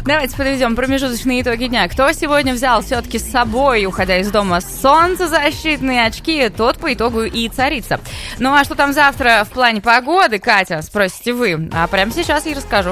Давайте подведем промежуточные итоги дня. Кто сегодня взял все-таки с собой, уходя из дома, солнцезащитные очки, тот по итогу и царица. Ну а что там завтра в плане погоды, Катя, спросите вы. А прямо сейчас я расскажу.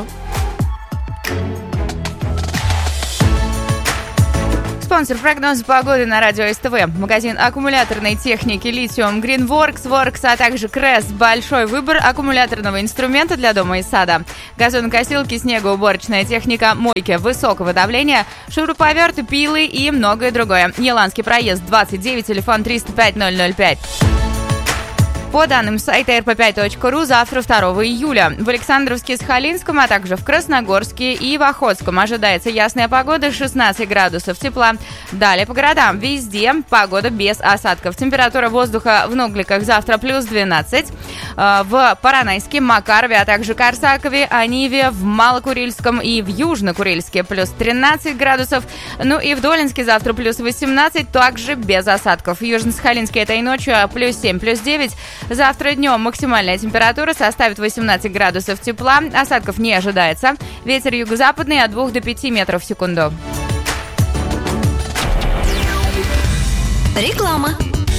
Спонсор прогноза погоды на радио СТВ. Магазин аккумуляторной техники Lithium Greenworks, Works, а также Crest. Большой выбор аккумуляторного инструмента для дома и сада. Газонокосилки, снегоуборочная техника, мойки высокого давления, шуруповерты, пилы и многое другое. Еланский проезд 29, телефон 305-005. По данным сайта rp5.ru, завтра 2 июля в Александровске, Сахалинском, а также в Красногорске и в Охотском ожидается ясная погода, 16 градусов тепла. Далее по городам. Везде погода без осадков. Температура воздуха в Нугликах завтра плюс 12. В Поронайске, Макарове, а также Корсакове, Аниве, в Малокурильском и в Южнокурильске плюс 13 градусов. Ну и в Долинске завтра плюс 18, также без осадков. В Южно-Сахалинске этой ночью плюс 7, плюс 9. Завтра днем максимальная температура составит 18 градусов тепла. Осадков не ожидается. Ветер юго-западный от 2 до 5 метров в секунду. Реклама.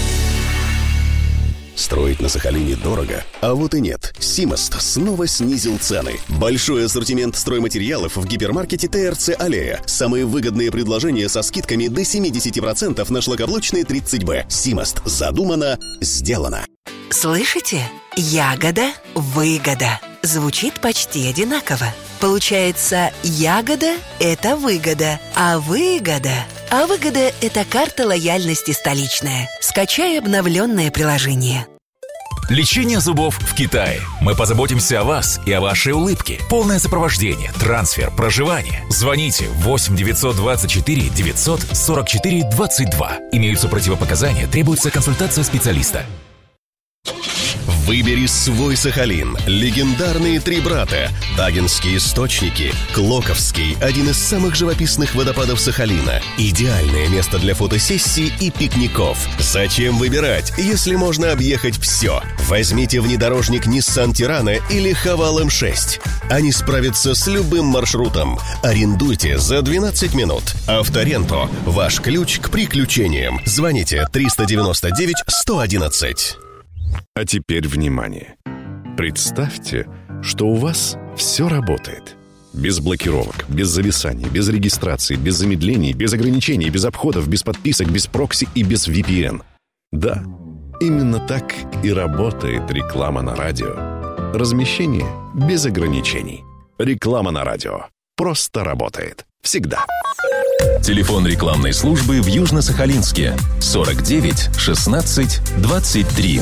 Строить на Сахалине дорого? А вот и нет. Симост снова снизил цены. Большой ассортимент стройматериалов в гипермаркете ТРЦ «Аллея». Самые выгодные предложения со скидками до 70% на шлакоблочные 30Б. Симост. Задумано, сделано. Слышите? Ягода, выгода. Звучит почти одинаково. Получается, ягода – это выгода, а выгода – это карта лояльности столичная. Скачай обновленное приложение. Лечение зубов в Китае. Мы позаботимся о вас и о вашей улыбке. Полное сопровождение, трансфер, проживание. Звоните 8 924 944 22. Имеются противопоказания, требуется консультация специалиста. Выбери свой Сахалин. Легендарные три брата. Тагинские источники. Клоковский – один из самых живописных водопадов Сахалина. Идеальное место для фотосессий и пикников. Зачем выбирать, если можно объехать все? Возьмите внедорожник Nissan Tirana или Haval M6. Они справятся с любым маршрутом. Арендуйте за 12 минут. Авторенто – ваш ключ к приключениям. Звоните 399 111. А теперь внимание! Представьте, что у вас все работает. Без блокировок, без зависаний, без регистрации, без замедлений, без ограничений, без обходов, без подписок, без прокси и без VPN. Да, именно так и работает реклама на радио. Размещение без ограничений. Реклама на радио. Просто работает. Всегда. Телефон рекламной службы в Южно-Сахалинске 49 16 23.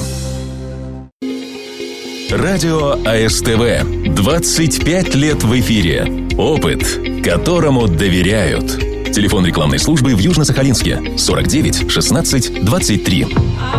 Радио АСТВ. 25 лет в эфире. Опыт, которому доверяют. Телефон рекламной службы в Южно-Сахалинске 49 16 23.